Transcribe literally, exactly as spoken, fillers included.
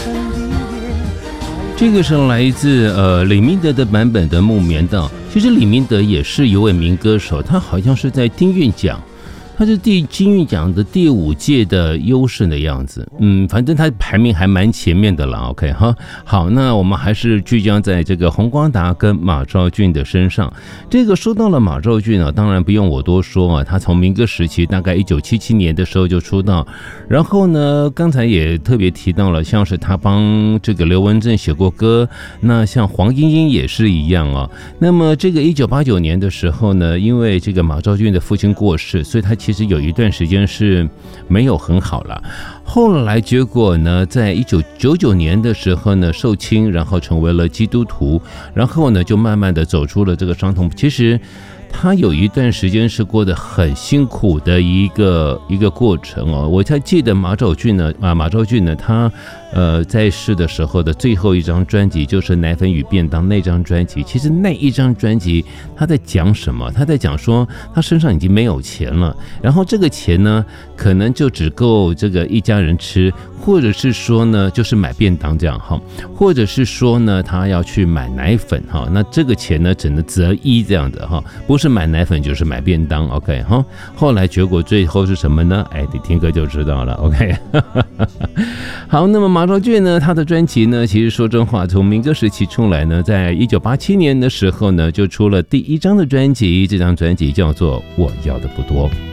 这个是来自呃李明德的版本的《木棉道》。其实李明德也是一位民歌手，他好像是在金韵奖。他是第金韵奖的第五届的优胜的样子，嗯，反正他排名还蛮前面的了 ，OK 哈。好，那我们还是聚焦在这个洪光达跟马昭俊的身上。这个说到了马昭俊啊，当然不用我多说啊，他从民歌时期大概一九七七年的时候就出道，然后呢，刚才也特别提到了，像是他帮这个刘文正写过歌，那像黄莺莺也是一样啊。那么这个一九八九年的时候呢，因为这个马昭俊的父亲过世，所以他其实有一段时间是没有很好了。后来结果呢，在一九九九年的时候呢，受亲，然后成为了基督徒，然后呢，就慢慢的走出了这个伤痛。其实他有一段时间是过得很辛苦的一个一个过程哦。我才记得马昭俊呢，啊，马昭俊呢，他呃在世的时候的最后一张专辑就是《奶粉与便当》那张专辑。其实那一张专辑他在讲什么？他在讲说他身上已经没有钱了，然后这个钱呢，可能就只够这个一家人吃，或者是说呢，就是买便当这样哈，或者是说呢，他要去买奶粉哈。那这个钱呢，只能择一这样的哈，不是买奶粉就是买便当 ，OK 哈。后来结果最后是什么呢？哎，你听歌就知道了 ，OK 。好，那么马昭俊呢，他的专辑呢，其实说真话，从民歌时期出来呢，在一九八七年的时候呢，就出了第一张的专辑，这张专辑叫做《我要的不多》。